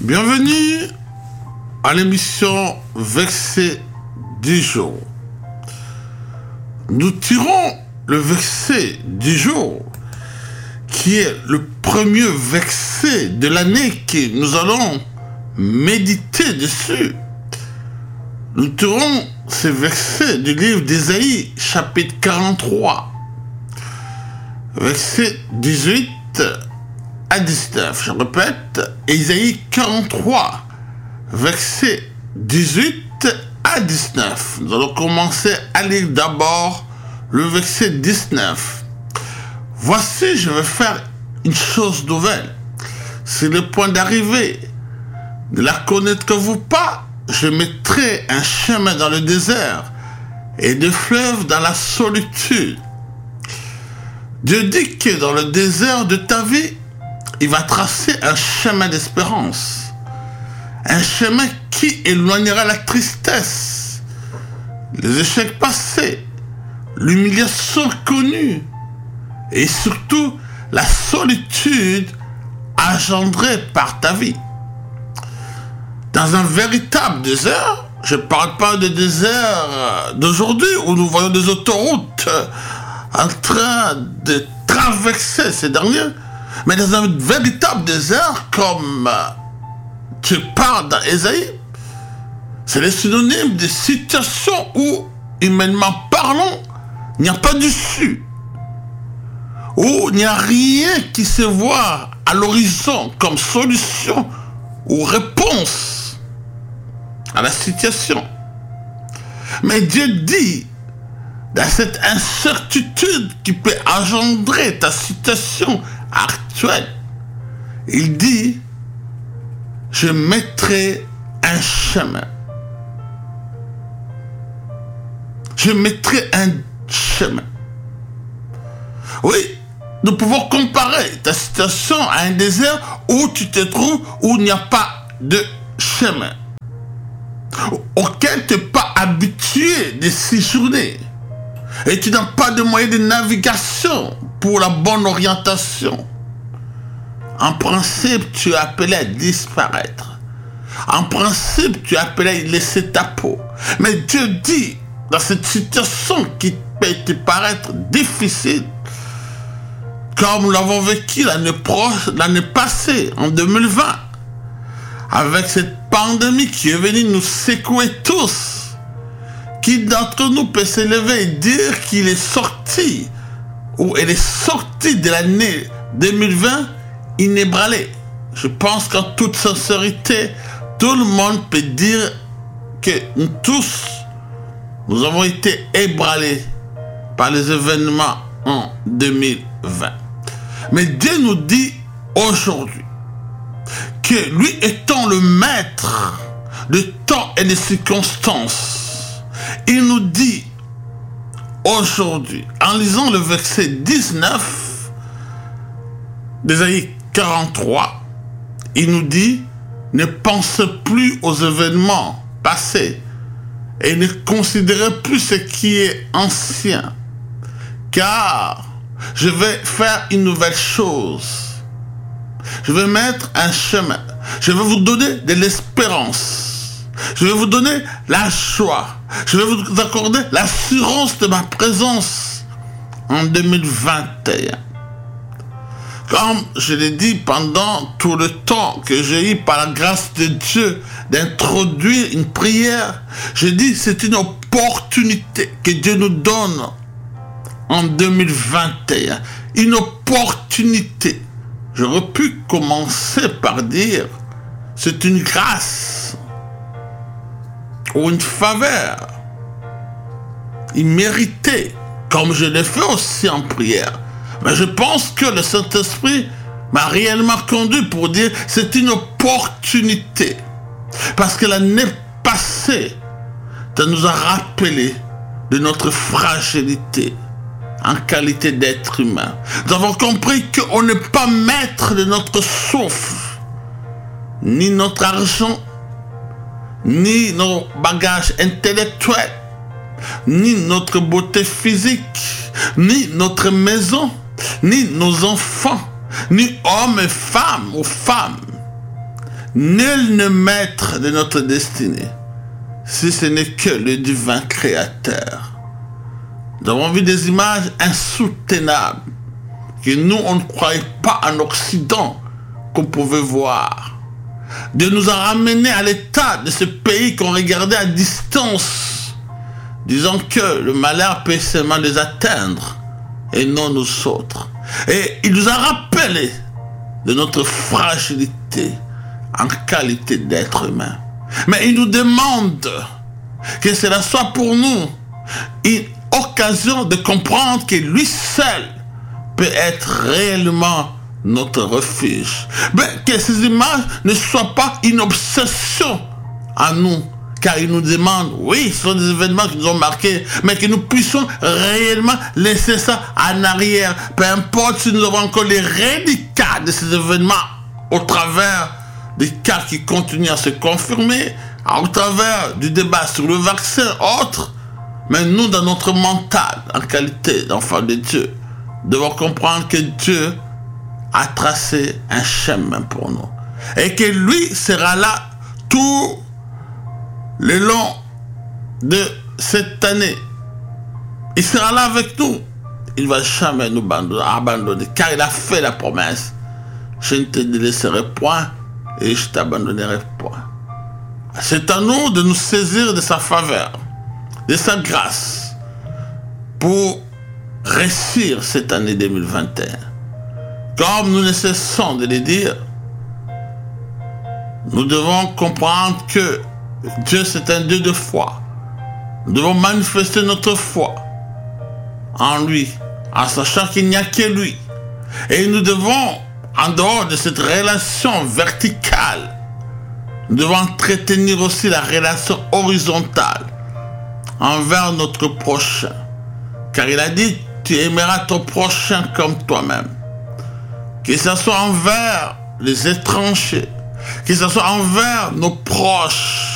Bienvenue à l'émission Verset du jour. Nous tirons le verset du jour, qui est le premier verset de l'année que nous allons méditer dessus. Nous tirons ce verset du livre d'Ésaïe, chapitre 43, verset 18 à 19. Je répète, Ésaïe 43, verset 18 à 19. Nous allons commencer à lire d'abord le verset 19. Voici, je vais faire une chose nouvelle. C'est le point d'arrivée. Ne la connaîtrez-vous pas? Je mettrai un chemin dans le désert et des fleuves dans la solitude. Dieu dit que dans le désert de ta vie, il va tracer un chemin d'espérance. Un chemin qui éloignera la tristesse, les échecs passés, l'humiliation connue et surtout la solitude engendrée par ta vie. Dans un véritable désert, je ne parle pas de désert d'aujourd'hui où nous voyons des autoroutes en train de traverser ces derniers, mais dans un véritable désert comme tu parles dans Ésaïe, c'est le synonyme de situations où, humainement parlant, il n'y a pas d'issue, où il n'y a rien qui se voit à l'horizon comme solution ou réponse à la situation. Mais Dieu dit, dans cette incertitude qui peut engendrer ta situation actuelle, il dit, je mettrai un chemin. Je mettrai un chemin. Oui, nous pouvons comparer ta situation à un désert où tu te trouves, où il n'y a pas de chemin, auquel tu n'es pas habitué de séjourner. Et tu n'as pas de moyen de navigation pour la bonne orientation. En principe, tu es appelé à disparaître. En principe, tu es appelé à laisser ta peau. Mais Dieu dit, dans cette situation qui peut te paraître difficile, comme nous l'avons vécu l'année passée, en 2020, avec cette pandémie qui est venue nous secouer tous, qui d'entre nous peut se lever et dire qu'il est sorti, ou elle est sortie de l'année 2020 inébranlée. Je pense qu'en toute sincérité, tout le monde peut dire que nous tous, nous avons été ébranlés par les événements en 2020. Mais Dieu nous dit aujourd'hui que lui étant le maître de temps et de circonstances, il nous dit aujourd'hui, en lisant le verset 19 d'Ésaïe 43, il nous dit, ne pensez plus aux événements passés et ne considérez plus ce qui est ancien, car je vais faire une nouvelle chose. Je vais mettre un chemin. Je vais vous donner de l'espérance. Je vais vous donner la joie. Je vais vous accorder l'assurance de ma présence en 2021. Comme je l'ai dit pendant tout le temps que j'ai eu par la grâce de Dieu d'introduire une prière, j'ai dit c'est une opportunité que Dieu nous donne en 2021. Une opportunité. J'aurais pu commencer par dire c'est une grâce ou une faveur imméritée, comme je l'ai fait aussi en prière. Mais je pense que le Saint-Esprit m'a réellement conduit pour dire c'est une opportunité. Parce que l'année passée, ça nous a rappelé de notre fragilité en qualité d'être humain. Nous avons compris qu'on n'est pas maître de notre souffle, ni notre argent, ni nos bagages intellectuels, ni notre beauté physique, ni notre maison, ni nos enfants, ni hommes et femmes ou femmes. nul n'est maître de notre destinée, si ce n'est que le divin créateur. Nous avons vu des images insoutenables que nous, on ne croyait pas en Occident qu'on pouvait voir. Dieu nous a ramenés à l'état de ce pays qu'on regardait à distance, disant que le malheur peut seulement les atteindre et non nous autres. Et il nous a rappelé de notre fragilité en qualité d'être humain. Mais il nous demande que cela soit pour nous une occasion de comprendre que lui seul peut être réellement notre refuge. Mais que ces images ne soient pas une obsession à nous, car il nous demande, oui, ce sont des événements qui nous ont marqués, mais que nous puissions réellement laisser ça en arrière. Peu importe si nous avons encore les reliquats de ces événements au travers des cas qui continuent à se confirmer, au travers du débat sur le vaccin, autres. Mais nous, dans notre mental, en qualité d'enfant de Dieu, devons comprendre que Dieu a tracé un chemin pour nous. Et que lui sera là tout le long de cette année. Il sera là avec nous. Il ne va jamais nous abandonner, car il a fait la promesse. Je ne te délaisserai point et je ne t'abandonnerai point. C'est à nous de nous saisir de sa faveur, de sa grâce, pour réussir cette année 2021. Comme nous ne cessons de le dire, nous devons comprendre que Dieu c'est un Dieu de foi. Nous devons manifester notre foi en lui, en sachant qu'il n'y a que lui. Et nous devons, en dehors de cette relation verticale, nous devons entretenir aussi la relation horizontale envers notre prochain. Car il a dit, tu aimeras ton prochain comme toi-même. Que ce soit envers les étrangers, que ce soit envers nos proches,